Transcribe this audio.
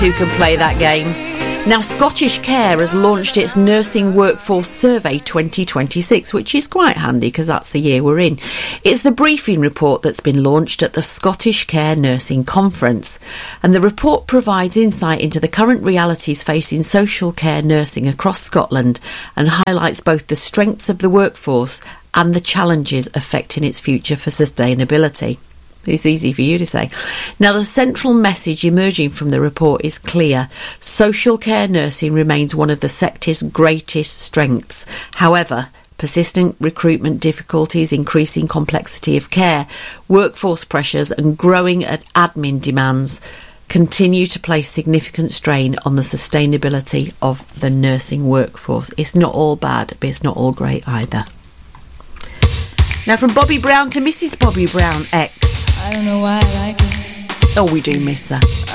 who can play that game. Now, Scottish Care has launched its Nursing Workforce Survey 2026, which is quite handy because that's the year we're in. It's the briefing report that's been launched at the Scottish Care Nursing Conference. And the report provides insight into the current realities facing social care nursing across Scotland and highlights both the strengths of the workforce and the challenges affecting its future for sustainability. It's easy for you to say. Now, the central message emerging from the report is clear. Social care nursing remains one of the sector's greatest strengths. However, persistent recruitment difficulties, increasing complexity of care, workforce pressures and growing admin demands continue to place significant strain on the sustainability of the nursing workforce. It's not all bad, but it's not all great either. Now, from Bobby Brown to Mrs. Bobby Brown X. I don't know why I like it. Oh, we do miss her.